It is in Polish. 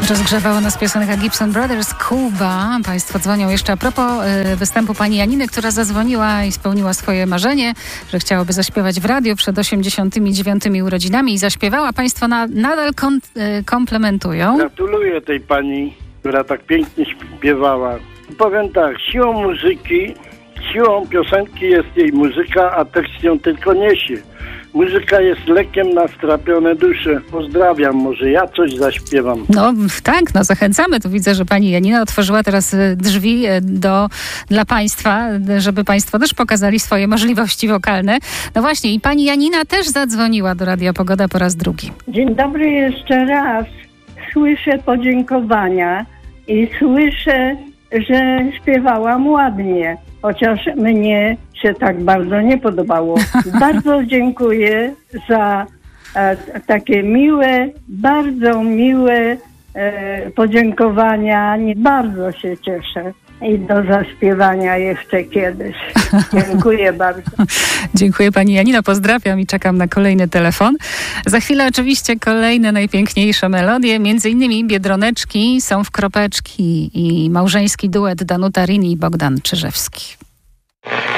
Rozgrzewała nas piosenka Gibson Brothers, Kuba. Państwo dzwonią jeszcze a propos występu pani Janiny, która zadzwoniła i spełniła swoje marzenie, że chciałaby zaśpiewać w radiu przed 89 urodzinami i zaśpiewała. Państwo nadal komplementują. Gratuluję tej pani, która tak pięknie śpiewała. Powiem tak, siłą piosenki jest jej muzyka, a tekst ją tylko niesie. Muzyka jest lekiem na strapione dusze. Pozdrawiam, może ja coś zaśpiewam. No tak, zachęcamy. Tu widzę, że pani Janina otworzyła teraz drzwi dla państwa, żeby państwo też pokazali swoje możliwości wokalne. No właśnie, i pani Janina też zadzwoniła do Radia Pogoda po raz drugi. Dzień dobry jeszcze raz. Słyszę podziękowania i słyszę, że śpiewałam ładnie, chociaż mnie się tak bardzo nie podobało. Bardzo dziękuję za takie bardzo miłe podziękowania. Bardzo się cieszę i do zaśpiewania jeszcze kiedyś. Dziękuję bardzo. Dziękuję pani Janino, pozdrawiam i czekam na kolejny telefon. Za chwilę oczywiście kolejne najpiękniejsze melodie, między innymi Biedroneczki są w kropeczki i małżeński duet Danuta Rini i Bogdan Czyżewski.